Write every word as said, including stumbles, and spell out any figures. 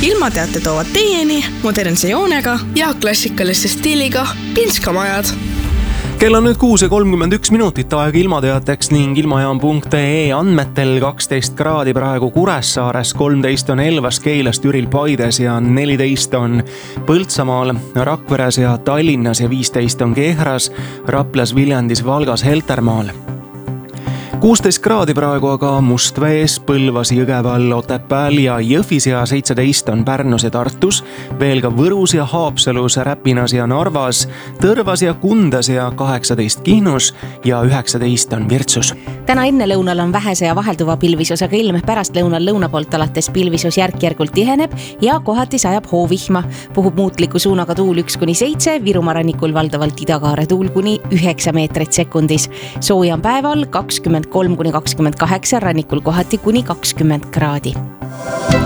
ilmateate toovad teieni modernse joonega ja klassikaliste stiiliga pinskamajad. Kell on nüüd kuus ja kolmkümmend üks minutit aega ilmateateks ning ilmajaam punkt ee andmetel kaksteist kraadi praegu Kuressaares, kolmteist on Elvas, Keilas, Türil, Paides ja neliteist on Põltsamaal, Rakveres ja Tallinnas ja viisteist on Kehras, Raplas, Viljandis, Valgas, Heltermaal. kuusteist kraadi praegu aga Mustvees, Põlvas, Jõgeval, Otepääl ja Jõhvis ja seitseteist on Pärnus ja Tartus, veel ka Võrus ja Haapsalus, Räpinas ja Narvas, Tõrvas ja Kundas ja kaheksateist Kihnus ja üheksateist on Virtsus. Täna enne lõunal on vähese ja vahelduva pilvisusega ilm, pärast lõunal lõuna poolt alates pilvisus järk-järgult tiheneb ja kohati sajab hoovihma. Puhub muutliku suunaga tuul üks kuni seitse, Virumaa rannikul valdavalt idakaare tuul kuni üheksa meetrit sekundis. Sooja on päeval kakskümmend kolm kuni kakskümmend kaheksa, rannikul kohati kuni kakskümmend kraadi.